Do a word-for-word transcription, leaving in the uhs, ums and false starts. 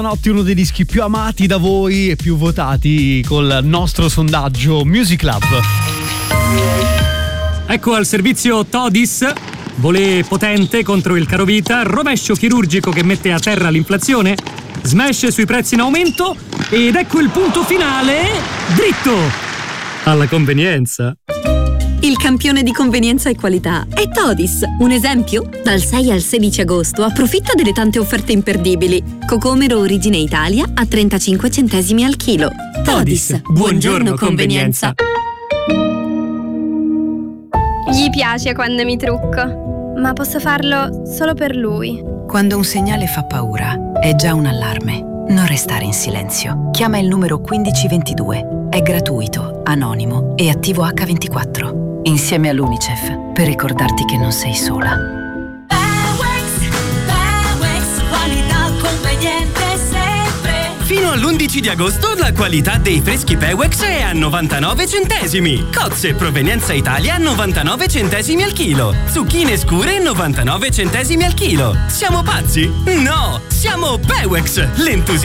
Notti, uno dei dischi più amati da voi e più votati col nostro sondaggio Music Lab. Ecco al servizio Todis, volée potente contro il carovita, rovescio chirurgico che mette a terra l'inflazione, smash sui prezzi in aumento ed ecco il punto finale, dritto alla convenienza. Il campione di convenienza e qualità è Todis. Un esempio? Dal sei al sedici agosto approfitta delle tante offerte imperdibili. Cocomero Origine Italia a trentacinque centesimi al chilo. Todis, buongiorno convenienza. Gli piace quando mi trucco, ma posso farlo solo per lui. Quando un segnale fa paura, è già un allarme. Non restare in silenzio. Chiama il numero quindici ventidue. È gratuito, anonimo e attivo acca ventiquattro. Insieme all'UNICEF, per ricordarti che non sei sola. Pewex, Pewex, qualità conveniente sempre. Fino all'undici di agosto la qualità dei freschi Pewex è a novantanove centesimi. Cozze provenienza Italia a novantanove centesimi al chilo. Zucchine scure novantanove centesimi al chilo. Siamo pazzi? No! Siamo Pewex! L'entusiasmo